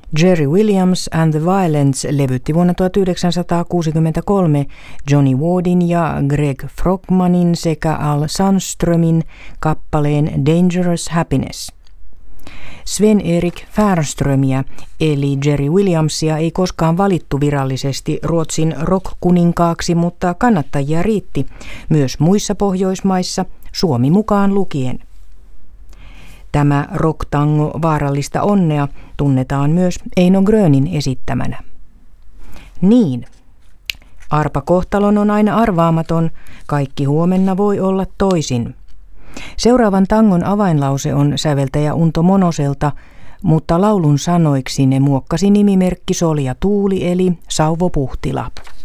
Jerry Williams and the Violents levytti vuonna 1963 Johnny Wardin ja Greg Frogmanin sekä Al Sandströmin kappaleen Dangerous Happiness. Sven-Erik Fernströmiä eli Jerry Williamsia ei koskaan valittu virallisesti Ruotsin rock-kuninkaaksi, mutta kannattajia riitti myös muissa Pohjoismaissa, Suomi mukaan lukien. Tämä rock-tango Vaarallista onnea tunnetaan myös Eino Grönin esittämänä. Niin, arpa kohtalon on aina arvaamaton, kaikki huomenna voi olla toisin. Seuraavan tangon avainlause on säveltäjä Unto Monoselta, mutta laulun sanoiksi ne muokkasi nimimerkki Solja Tuuli eli Sauvo Puhtila.